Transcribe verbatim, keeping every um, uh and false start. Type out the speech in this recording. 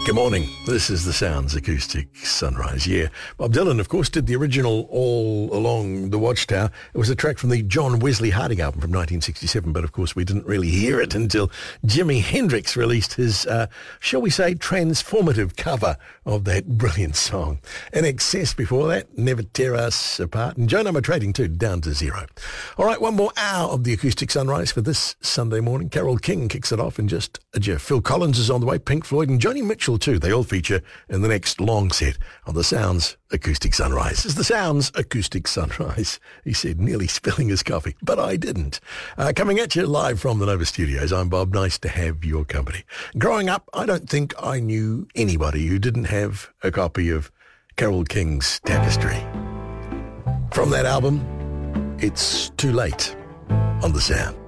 Good morning. This is the Sounds Acoustic Sunrise. Yeah, Bob Dylan, of course, did the original All Along the Watchtower. It was a track from the John Wesley Harding album from nineteen sixty-seven, but of course we didn't really hear it until Jimi Hendrix released his, uh, shall we say, transformative cover of that brilliant song. In Excess before that, Never Tear Us Apart, and Joe Number Trading too, Down to Zero. All right, one more hour of the Acoustic Sunrise for this Sunday morning. Carole King kicks it off in just a jiff. Phil Collins is on the way, Pink Floyd, and Joni Mitchell too. They all feature in the next long set on the Sounds Acoustic Sunrise. It's the Sounds Acoustic Sunrise, he said, nearly spilling his coffee, but I didn't. Uh, coming at you live from the Nova Studios, I'm Bob. Nice to have your company. Growing up, I don't think I knew anybody who didn't have a copy of Carole King's Tapestry. From that album, It's Too Late on the Sound.